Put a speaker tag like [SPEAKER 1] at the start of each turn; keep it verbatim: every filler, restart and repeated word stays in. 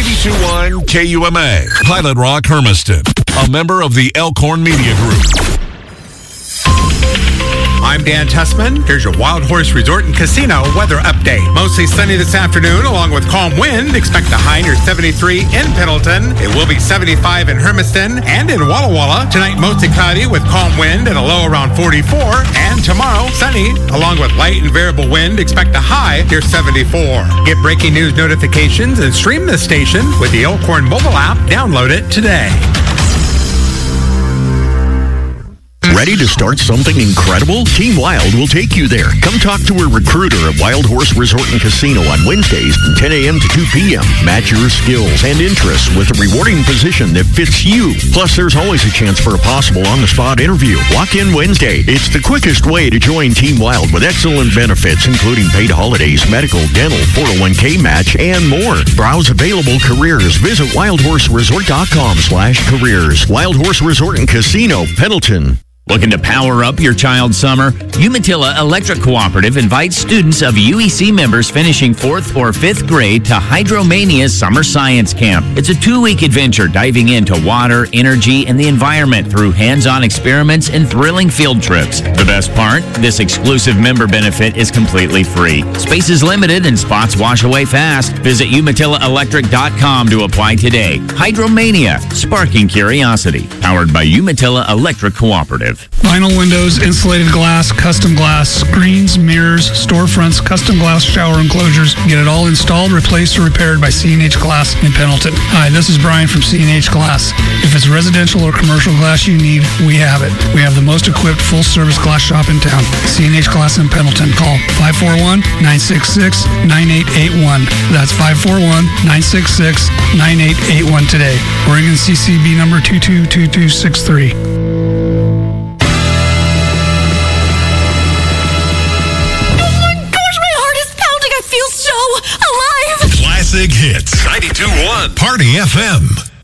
[SPEAKER 1] ninety-two point one K U M A, Pilot Rock, Hermiston, a member of the Elkhorn Media Group.
[SPEAKER 2] I'm Dan Tessman. Here's your Wild Horse Resort and Casino weather update. Mostly sunny this afternoon, along with calm wind. Expect a high near seventy-three in Pendleton. It will be seventy-five in Hermiston and in Walla Walla. Tonight, mostly cloudy with calm wind and a low around forty-four. And tomorrow, sunny, along with light and variable wind. Expect a high near seventy-four. Get breaking news notifications and stream the station with the Elkhorn mobile app. Download it today.
[SPEAKER 3] Ready to start something incredible? Team Wild will take you there. Come talk to a recruiter at Wild Horse Resort and Casino on Wednesdays from ten a.m. to two p.m. Match your skills and interests with a rewarding position that fits you. Plus, there's always a chance for a possible on-the-spot interview. Walk in Wednesday. It's the quickest way to join Team Wild with excellent benefits, including paid holidays, medical, dental, four oh one k match, and more. Browse available careers. Visit wildhorseresort.com slash careers. Wild Horse Resort and Casino, Pendleton.
[SPEAKER 4] Looking to power up your child's summer? Umatilla Electric Cooperative invites students of U E C members finishing fourth or fifth grade to Hydromania's Summer Science Camp. It's a two-week adventure diving into water, energy, and the environment through hands-on experiments and thrilling field trips. The best part? This exclusive member benefit is completely free. Space is limited and spots wash away fast. Visit umatilla electric dot com to apply today. Hydromania, sparking curiosity. Powered by Umatilla Electric Cooperative.
[SPEAKER 5] Vinyl windows, insulated glass, custom glass, screens, mirrors, storefronts, custom glass shower enclosures. Get it all installed, replaced, or repaired by C and H Glass in Pendleton. Hi, this is Brian from C and H Glass. If it's residential or commercial glass you need, we have it. We have the most equipped full-service glass shop in town. C and H Glass in Pendleton. Call five four one, nine six six, nine eight eight one. That's five four one, nine six six, nine eight eight one today. Oregon C C B number two two two two six three.
[SPEAKER 1] Classic Hits, ninety-two point one Party F M.